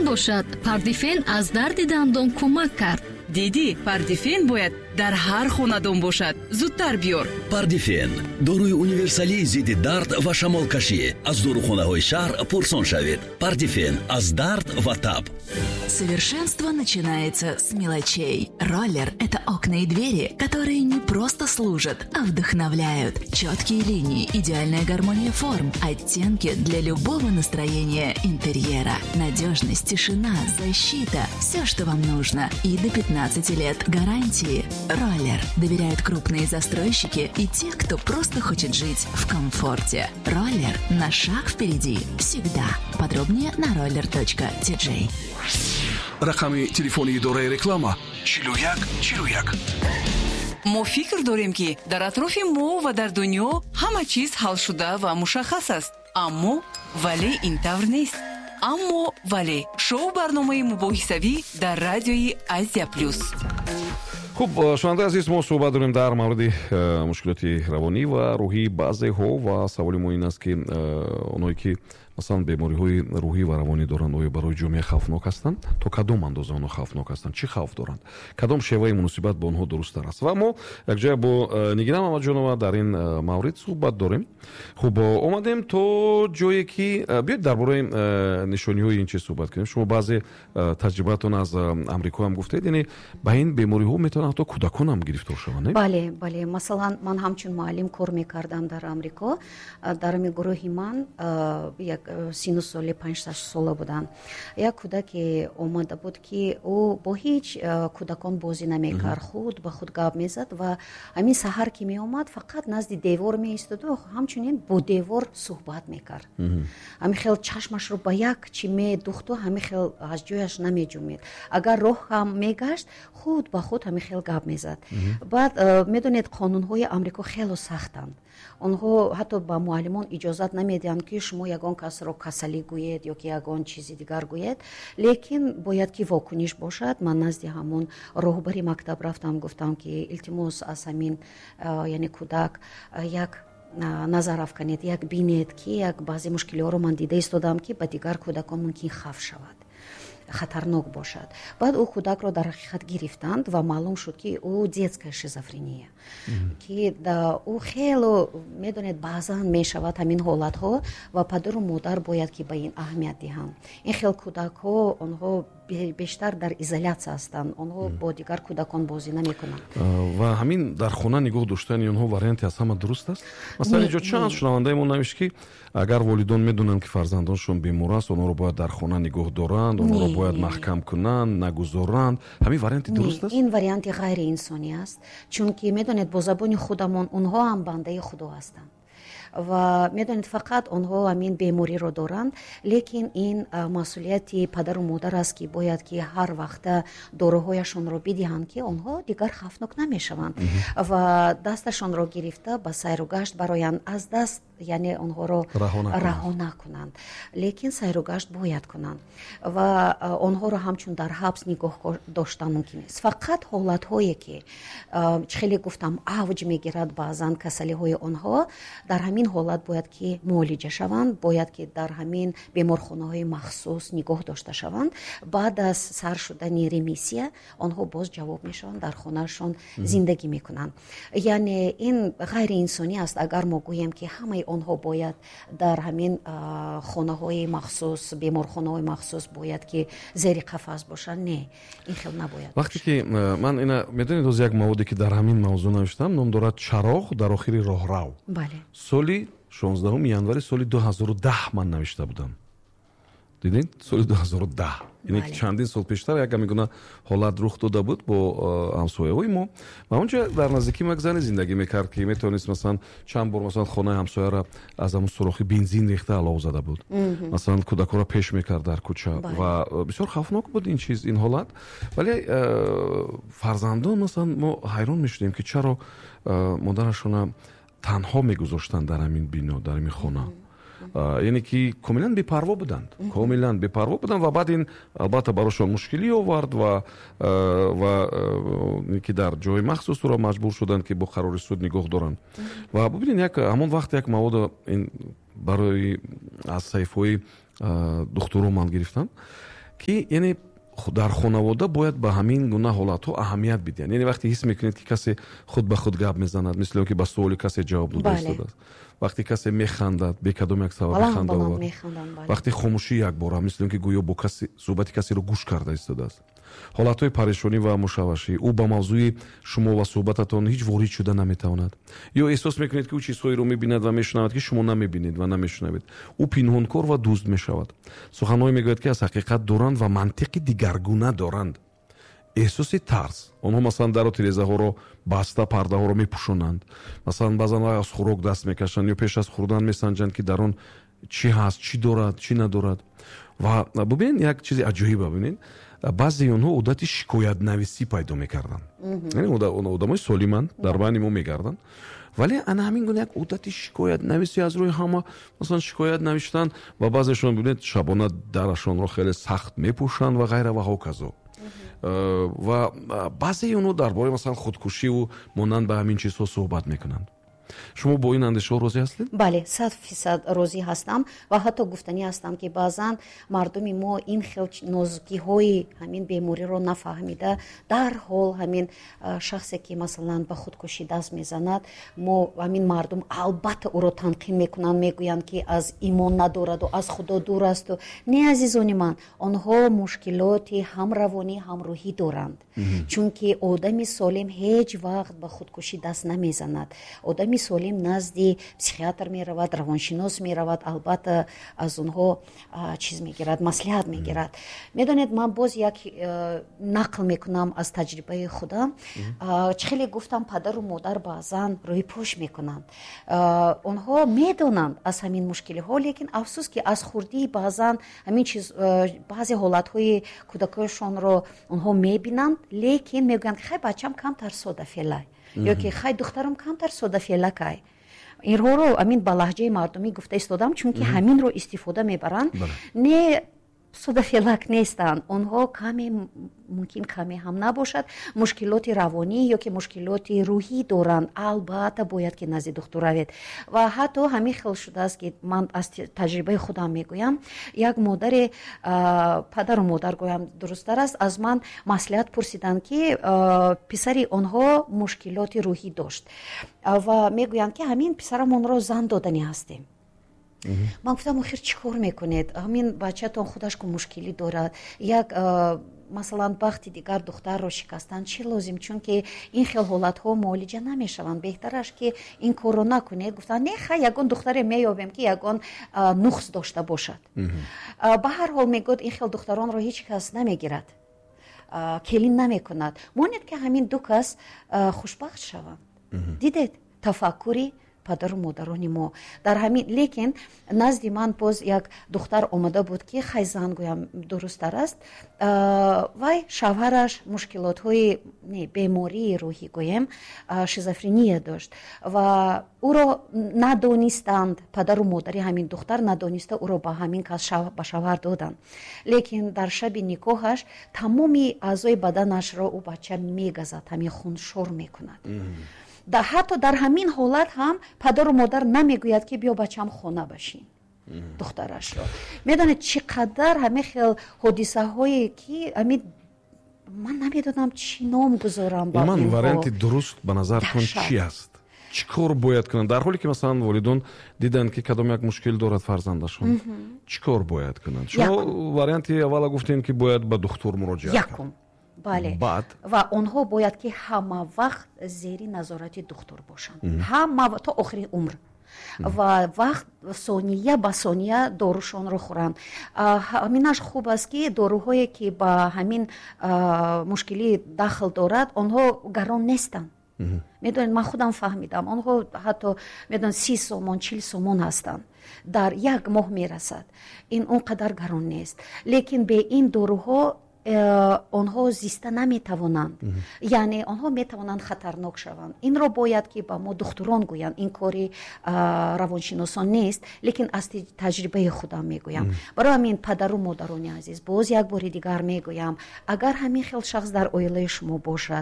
бошад, пардифен аз дарди дандон кӯмак кард. دیدی پاردیفین باید در هر خانه‌دان باشد. زودتر بیار. پاردیفین داروی универсалии зидди дард ва шамолкашӣ аз дорухонаҳои шаҳр пурсон шавед. Пардифен аз дард ва таб. Совершенство начинается с мелочей. Роллер – это окна и двери, которые не просто служат, а вдохновляют. Четкие линии, идеальная гармония форм, оттенки для любого настроения интерьера. Надежность, тишина, защита – все, что вам нужно. И до 15 лет гарантии. Роллер доверяют крупные застройщики и те, кто просто хочет жить в комфорте. Роллер – на шаг впереди. Всегда. Подробнее на roller.tj. рақами телефони идораи реклама 4141. мо фикр дорем ки дар атрофи мо ва дар дунё ҳама чиз ҳал шуда ва мушаххас аст. аммо вале ин тавр нест. аммо вале шоу барномаи мубоҳисавӣ дар радиои Азия плюс. хуб, шунавандаи азиз, мо суҳбат дорем дар мавриди мушкилоти равонӣ ва рӯҳии баъзеҳо ва саволи мо ин аст ки онҳое ки масалан бемориҳои рӯҳӣ ва равонӣ доранд оё барои ҷомеа хавфнок ҳастанд? То кадом андоза онҳо хавфнок ҳастанд? чӣ хавф доранд? кадом шеваи муносибат ба онҳо дурусттар аст? ва мо якҷоя бо нигина мамаҷонова дар ин маврид суҳбат дорем. хуб, омадем то ҷое ки биёед дар бораи нишониҳои ин чиз суҳбат кунем. шумо баъзе таҷрибаатон аз амрико ҳам гуфтед, яъне ба ин бемориҳо метавонанд ҳатто кӯдакон ҳам гирифтор шаванд? бале масалан ман ҳамчун муаллим кор мекардам дар амрико. дар гурӯҳи ман як сину соли 5-6 сола буданд. як кӯдаке омада буд ки ӯ бо ҳеҷ кӯдакон бозӣ намекард, худ ба худ гап мезад ва ҳамин саҳар ки меомад фақат назди девор меистоду ҳамчунин бо девор суҳбат мекард. ҳамин хел чашмашро ба як чӣ медухту, ҳамин хел аз ҷояш намеҷумед. агар роҳ ҳам мегашт, худ ба худ ҳамин хел гап мезад. баъд медонед қонунҳои амрико хело сахтанд. онҳо ҳатто ба муаллимон иҷозат намедиҳанд ки шумо ягон касро касалӣ гӯед ё ки ягон чизи дигар гӯед, лекин бояд ки вокуниш бошад. ман назди ҳамон роҳбари мактаб рафтам, гуфтам ки илтимос аз ҳамин яъне кӯдак як назар афканед, як бинед ки як баъзе мушкилиҳоро ман дида истодам ки ба дигар кӯдакон мумкин хавф шавад, хатарнок бошад. баъд ӯ кӯдакро дар ҳақиқат гирифтанд ва маълум шуд ки ӯ детская шизофрения, ки ӯ хело медонед баъзан мешавад ҳамин ҳолатҳо ва падару модар бояд ки ба ин аҳамият диҳанд. ин хел кӯдакҳо онҳо бештар дар изолятсия ҳастанд, онҳо бо дигар кӯдакон бозӣ намекунанд. ва ҳамин дар хона нигоҳ доштани онҳо варианти аз ҳама дуруст аст? масалан инҷо чанд шунавандаи мо навишт ки агар волидон медонанд ки фарзандоншон бемор аст, онҳоро бояд дар хона нигоҳ доранд, онҳоро бояд маҳкам кунанд, нагузоранд. ҳамин варианти дуруст аст? ин варианти ғайриинсонӣ аст, чунки медонед бо забони худамон онҳо ҳам бандаи худо ҳастанд ва медонед фақат онҳо ҳамин бемориро доранд, лекин ин масъулияти падару модар аст ки бояд ки ҳар вақта доруҳояшонро бидиҳанд ки онҳо дигар хавфнок намешаванд ва дасташонро гирифта ба сайру гашт бароянд, аз даст яъне онҳоро раҳо накунанд, лекин сайру гашт бояд кунанд ва онҳоро ҳамчун дар ҳабс нигоҳ доштан мумкин аст. фақат ҳолатҳое ки хеле гуфтам авҷ мегирад баъзан касалиҳои онҳо, дар ҳамин ҳолат бояд ки муолиҷа шаванд, бояд ки дар ҳамин беморхонаҳои махсус нигоҳ дошта шаванд. баъд аз сар шудани ремиссия онҳо боз ҷавоб мешаванд, дар хонашон зиндагӣ мекунанд. яъне ин ғайриинсонӣ аст агар мо гӯем ки ҳамаи онҳо бояд дар ҳамин хонаҳои махсус, беморхонаҳои махсус бояд ки зери қафас бошанд. не, ин хел набояд. вақте ки ман ина медонед оз як маводе ки дар ҳамин мавзӯъ навиштам, ном дорад чароғ дар охири роҳрав. бале, соли 16 январи соли 2010 ман навишта будам. дидед? соли 2010. яъне ки чандин сол пештар як гамигуна ҳолат рух дода буд бо ҳамсояҳои мо. ва онҷа дар наздикӣ мо як зане зиндагӣ мекард ки метавонист масалан чанд бор масалан хонаи ҳамсояро аз ҳамон сурохи бензин рехта алов зада буд. масалан кӯдакҳоро пеш мекард дар кӯча ва бисёр хавфнок буд ин чиз, ин ҳолат. вале фарзандон масалан мо ҳайрон мешудем ки чаро модарашона танҳо мегузоштанд дар ҳамин бино, дар ҳамин хона. яъне ки комилан бепарво буданд, комилан бепарво буданд ва баъд ин албатта барошон мушкилӣ овард ва ки дар ҷои махсус ӯро маҷбур шуданд ки бо қарори суд нигоҳ доранд. ва бубинед ҳамон вақт як мавода ин барои аз саҳифаҳои духтуро ман гирифтам. ки яъне дар хонавода бояд ба ҳамин гуна ҳолатҳо аҳамият бидиҳанд. яъне вақте ҳис мекунед ки касе худ ба худ гап мезанад, мисли ки ба суоли касе ҷавоб дода истодааст, вақте касе механдад бе кадом як сабаб ханда, вақте хомӯшӣ якбора мисли ки гӯё бо касе суҳбати касеро гӯш карда истодааст, ҳолатҳои парешонӣ ва мушавашӣ, ӯ ба мавзӯи шумо ва суҳбататон ҳеҷ ворид шуда наметавонад, ё эҳсос мекунед ки ӯ чизҳоеро мебинад ва мешунавад ки шумо намебинед ва намешунавед, ӯ пинҳонкор ва дузд мешавад, суханҳое мегӯяд ки аз ҳақиқат доранд ва мантиқи дигаргуна доранд, эҳсоси тарс, онҳо масалан дару тирезаҳоро баста пардаҳоро мепӯшонанд, масалан баъзан аз хӯрок даст мекашанд ё пеш аз хӯрдан месанҷанд ки дар он чӣ ҳаст, чӣ дорад, чӣ надорад. ва бубинед як чизи аҷоиба, бибинед баъзеи онҳо одати шикоятнависӣ пайдо мекарданд, яъне одамои солиманд дар байни мо мегарданд, вале ана ҳамин гуна як одати шикоятнависӣ аз рӯи ҳама, масалан шикоят навиштан ва баъзешон бибинед шабона дарашонро хеле сахт мепӯшанд ва ғайра ва ҳоказо. ва баъзеи онҳо дар бораи масалан худкушиву монанд ба ҳамин чизҳо суҳбат мекунанд. шумо бо ин андешаҳо розӣ ҳастед? бале 100% розӣ ҳастам ва ҳатто гуфтанӣ ҳастам ки баъзан мардуми мо ин хел нозукиҳои ҳамин бемориро нафаҳмида дарҳол ҳамин шахсе ки масалан ба худкушӣ даст мезанад, мо ҳамин мардум албатта ӯро танқид мекунанд, мегӯянд ки аз имон надораду аз худо дур асту. Не азизони ман, онҳо мушкилоти ҳам равонӣ ҳам рӯҳӣ доранд, чунки одами солим ҳеҷ вақт ба худкушӣ даст намезанад. Одами солим назди психиатр меравад, равоншинос меравад, албатта аз онҳо чиз мегирад, маслиҳат мегирад. Медонед, ман боз як нақл мекунам аз таҷрибаи худам. Чӣ хеле гуфтам падару модар баъзан рӯйпош мекунанд. Онҳо медонанд аз ҳамин мушкилиҳо, лекин афсус ки аз хурдии баъзан ҳамин чиз баъзе ҳолатҳои кӯдакояшонро онҳо мебинанд, лекин мегӯянд хай бачам камтар сода феълай ё ки хай духтарам камтар сода феълакай. Инҳоро амин ба лаҳҷаи мардумӣ гуфта истодам, чунки ҳаминро истифода мебаранд. Не сода феълак нестанд, онҳо каме мумкин каме ҳам набошад, мушкилоти равонӣ ё ки мушкилоти рӯҳӣ доранд, албатта бояд ки назди духтур равед. Ва ҳатто ҳамин хел шудааст ки ман аз таҷрибаи худам мегӯям, як модаре, падару модар гӯям дурусттар аст, аз ман маслиҳат пурсиданд ки писари онҳо мушкилоти рӯҳӣ дошт ва мегӯянд ки ҳамин писарамонро зан доданӣ ҳастем. ман гуфтам охир чӣ кор мекунед, ҳамин бачатон худаш ку мушкилӣ дорад, як масалан бахти дигар духтарро шикастан чӣ лозим, чунки ин хел ҳолатҳо муолиҷа намешаванд, беҳтараш ки ин корро накунед. Гуфтан не хай ягон духтаре меёбем ки ягон нуқс дошта бошад. ба ҳар ҳол мегӯяд ин хел духтаронро ҳеҷ кас намегирад, келин намекунад, монед ки ҳамин ду кас хушбахт шаванд. дидед тафаккури падару модарони мо дар ҳамин. Лекин назди ман боз як духтар омада буд ки хай зан гӯям дурусттар аст, вай шавҳараш мушкилотҳои бемории рӯҳӣ гӯем шизофрения дошт ва ӯро надонистанд, падару модари ҳамин духтар надониста ӯро ба ҳамин кас ба шавҳар доданд. Лекин дар шаби никоҳаш тамоми аъзои баданашро ӯ бача мегазад, ҳамин хуншор мекунад. ҳатто дар ҳамин ҳолат ҳам падару модар намегӯяд ки биё бачам хона башин духтарашро. медонед чӣ қадар ҳамин хел ҳодисаҳое ки ҳамин ман намедонам чӣ ном гузорам ба ман варианти дуруст ба назартон чӣ аст? чӣ кор бояд кунанд дар ҳоле ки масалан волидон диданд ки кадом як мушкил дорад фарзандашон? чӣ кор бояд кунанд? шумо варианти аввала гуфтем ки бояд ба духтур муроҷиат кунанд. бале, ва онҳо бояд ки ҳама вақт зери назорати духтур бошанд, ҳама то охири умр, ва вақт сония ба сония дорушонро хӯранд. ҳаминаш хуб аст ки доруҳое ки ба ҳамин мушкилӣ дахл дорад, онҳо гарон нестанд. медонед, ман худам фаҳмидам, онҳо ҳатто медонед 30 сомон 40 сомон ҳастанд, дар як моҳ мерасад. ин он қадар гарон нест, лекин бе ин доруҳо онҳо зиста наметавонанд, яъне онҳо метавонанд хатарнок шаванд. инро бояд ки ба мо духтурон гӯянд, ин кори равоншиносон нест, лекин аз таҷрибаи худам мегӯям. барои ҳамин падару модарони азиз, боз як бори дигар мегӯям, агар ҳамин хел шахс дар оилаи шумо бошад,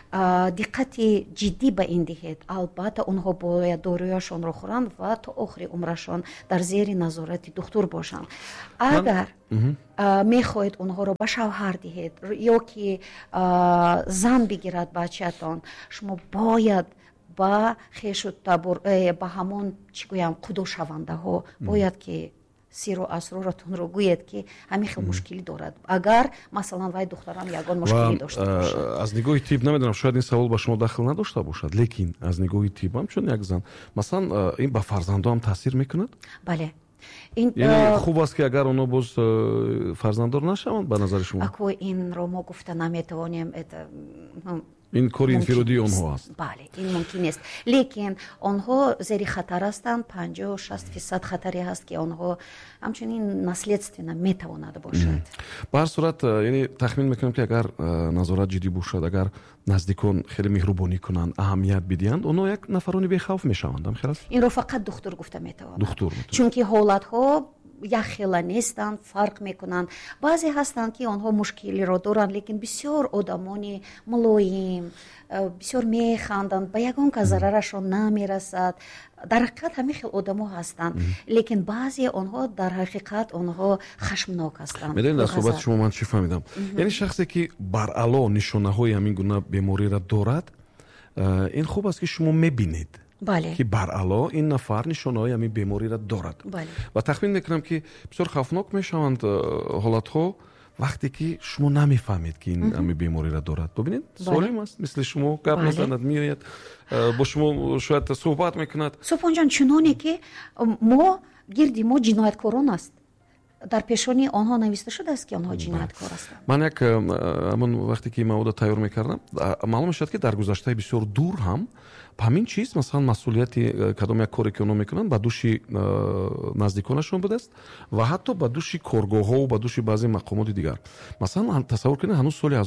диққати ҷиддӣ ба ин диҳед. албатта онҳо бояд доруяшонро хӯранд ва то охири умрашон дар зери назорати духтур бошанд. агар мехоҳед онҳоро ба шавҳар диҳед ё ки зан бигирад бачаатон, шумо бояд ба хешу ба ҳамон чӣ гӯям қудошавандаҳо бояд ки сиру асроротонро гӯед ки ҳамин хел мушкилӣ дорад. Агар масалан вай духтарам ягон мушкилӣ дошта бошад. Аз нигоҳи тиб намедонам, шояд ин савол ба шумо дахл надошта бошад, лекин аз нигоҳи тиб ҳамчун як зан масалан ин ба фарзандо ҳам таъсир мекунад? Бале. Яъне хуб аст ки агар онҳо боз фарзанддор нашаванд ба назари шумо? Аку инро мо гуфта наметавонем, ин кори инфиродии онҳо аст. Бале, ин мумкин нест. Лекин онҳо зери хатар ҳастанд, 50-60% хатаре ҳаст ки онҳо ҳамчунин наследственно метавонад бошад. ба ҳар сурат яъне тахмин мекунам ки агар назорат ҷиддӣ бошад, агар наздикон хеле меҳрубонӣ кунанд, аҳамият бидиҳанд, онҳо як нафарони бехавф мешаванд. Хел аст? Инро фақат духтур гуфта метавонад. Духтур. Чунки ҳолатҳо як хела нестанд, фарқ мекунанд. Баъзе ҳастанд ки онҳо мушкилиро доранд, лекин бисёр одамони мулоим, бисёр механданд, ба ягон ка зарарашон намерасад. Дар ҳақиқат ҳамин хел одамо ҳастанд, лекин баъзе онҳо дар ҳақиқат онҳо хашмнок ҳастанд. Медонед дар суҳбати шумо ман чӣ фаҳмидам? Яъне шахсе ки баръало нишонаҳои ҳамин гуна бемориро дорад, ин хуб аст ки шумо мебинед. Бале. Ки баръало ин нафар нишонаҳои ҳамин бемориро дорад. Бале. Ва тахмин мекунам ки бисёр хавфнок мешаванд ҳолатҳо вақте ки шумо намефаҳмед ки ин ҳамин бемориро дорад. Бубинед, солим аст, мисли шумо гап мезанад, меояд бо шумо шояд суҳбат мекунад. Субҳонҷон, чуноне ки мо гирди мо ҷинояткорон аст. дар пешони онҳо нависта шудааст ки онҳо ҷинояткор ҳастанд. ман як ҳамон вақте ки мавода тайёр мекардам, маълум шуд ки дар гузаштаи бисёр дур ҳам ҳамин чиз, масалан масъулияти кадом як коре ки онҳо мекунанд ба дӯши наздиконашон будааст ва ҳатто ба дӯши коргоҳҳо ва ба дӯши баъзе мақомоти дигар. Масалан тасаввур кунед, ҳанӯз соли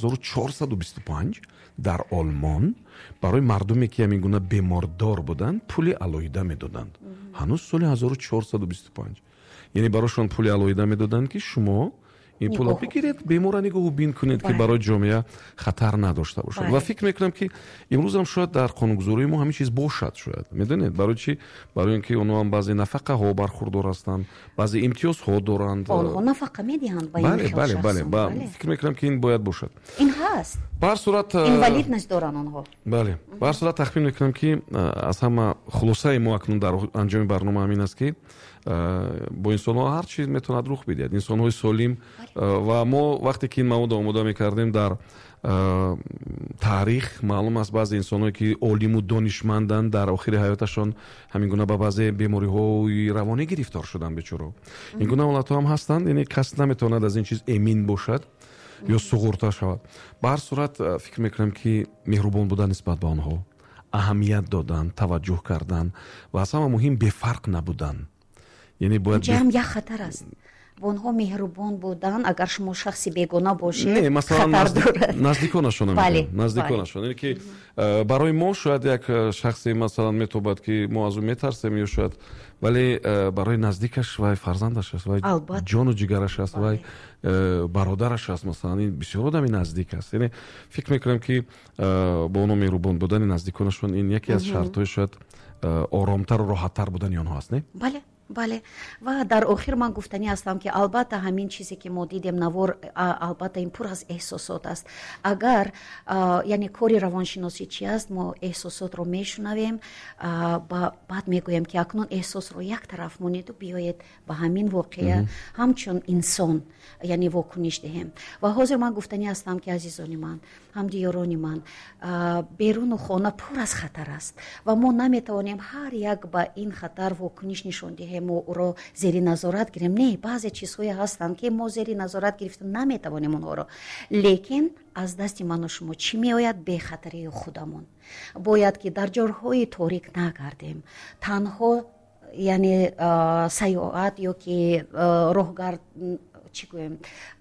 1425 дар Олмон барои мардуме ки ҳамин гуна бемордор буданд пули алоҳида медоданд. ҳанӯз соли 1425, яъне барошон пули алоҳида медоданд ки шумо ин пула бигиред, бемора нигоҳу бин кунед ки барои ҷомеа хатар надошта бошад. Ва фикр мекунам ки имрӯз ҳам шояд дар қонунгузории мо ҳамин чиз бошад. Шояд медонед барои чӣ? Барои ин ки онҳо ҳам баъзе нафақаҳо бархурдор ҳастанд, баъзе имтиёзҳо доранд. Онҳо нафақа медиҳанд ба ин хел шахсон. Бале, фикр мекунам ки ин бояд бошад. Ин ҳаст. ба ҳар сурат инвалид нест доранд онҳо. Бале, ба ҳар сурат тахмин мекунам ки аз ҳама хулосаи мо акнун дар анҷоми барнома ҳамин аст ки бо инсонҳо ҳар чиз метавонад рух бидиҳад. Инсонҳои солим ва мо вақте ки ин мавода омода мекардем дар таърих маълум аст баъзе инсонҳое ки олиму донишманданд дар охири ҳаёташон ҳамин гуна ба баъзе бемориҳои равонӣ гирифтор шуданд бечоро. Ин гуна ҳолатҳо ҳам ҳастанд, яъне кас наметавонад аз ин чиз эмин бошад ё суғурта шавад. Ба ҳар сурат фикр мекунам ки меҳрубон будан нисбат ба онҳо, аҳамият додан, таваҷҷӯҳ кардан ва аз ҳама муҳим бефарқ набудан. Яъне бояд ҷам як хатар аст. Бо онҳо меҳрубон будан, агар шумо шахси бегона бошед, масалан наздиконашон наздиконашон, яъне ки барои мо шояд як шахсе масалан метобад ки мо аз ӯ метарсем ё шояд, вале барои наздикаш вай фарзандаш аст, вай ҷону ҷигараш аст, вай бародараш аст, масалан ин бисёр одами наздик аст. Яъне фикр мекунам ки бо онҳо меҳрубон будани наздиконашон ин яке аз шартҳои шояд оромтару роҳаттар будани онҳо аст, не? Бале. Бале, ва дар охир ман гуфтанӣ ҳастам ки албатта ҳамин чизе ки мо дидем навор, албатта ин пур аз эҳсосот аст. Агар яъне кори равоншиносӣ чи аст, мо эҳсосотро мешунавем, баъд мегӯем ки акнун эҳсосро як тараф монеду биёед ба ҳамин воқеа ҳамчун инсон яъне вокуниш диҳем. Ва ҳозир ман гуфтанӣ ҳастам ки азизони ман, ҳамдиёрони ман, беруну хона пур аз хатар аст ва мо наметавонем ҳар як ба ин хатар вокуниш нишон диҳем, мо ӯро зери назорат гирем. Не, баъзе чизҳое ҳастанд ки мо зери назорат гирифта наметавонем онҳоро. Лекин аз дасти ману шумо чӣ меояд? Бехатарии худамон. Бояд ки дар ҷойҳои торик нагардем, танҳо яъне саёҳат ё ки роҳгард чӣ гӯем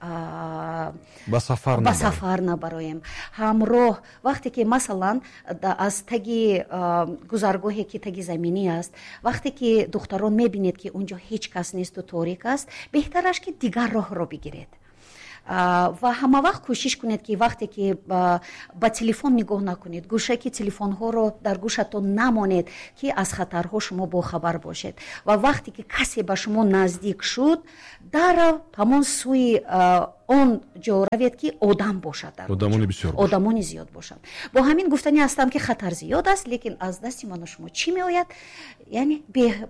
ба сафар набароем. ҳамроҳ вақте ки масалан аз таги гузаргоҳе ки таги заминӣ аст, вақте ки духтарон мебинед ки унҷо ҳеҷ кас несту торик аст, беҳтараш ки дигар роҳро бигиред. ва ҳама вақт кӯшиш кунед ки вақте ки ба телефон нигоҳ накунед, гӯшаки телефонҳоро дар гӯшатон намонед, ки аз хатарҳо шумо бохабар бошед. Ва вақте ки касе ба шумо наздик шуд, дарав ҳамон сӯи он ҷо равед ки одам бошад, одамони зиёд бошад. Бо ҳамин гуфтанӣ ҳастам ки хатар зиёд аст, лекин аз дасти ману шумо чӣ меояд? яъне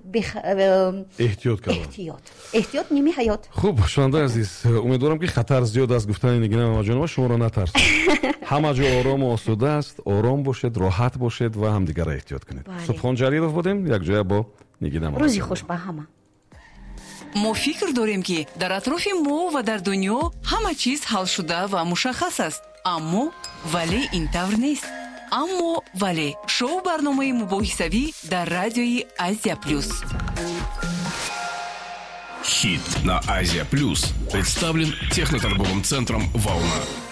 эҳтиёт ними ҳаёт. хуб, шунавандаи азиз, умедворам ки хатар зиёд аст гуфтани Нигина Мамаҷонова шуморо натарсад. ҳама ҷо орому осуда аст, ором бошед, роҳат бошед ва ҳамдигарро эҳтиёт кунед. Субҳон Ҷалилов будем якҷоя бо Нигина Мамаҷонова. рӯзи хуш ба ҳама. мо фикр дорем ки дар атрофи мо ва дар дунё ҳама чиз ҳал шуда ва мушаххас аст, аммо вале ин тавр нест. Аммо вале шоу барномаи мубоҳисавӣ дар радиои Азия Плюс. Хит на Азия Плюс представлен техноторговым центром «Волна».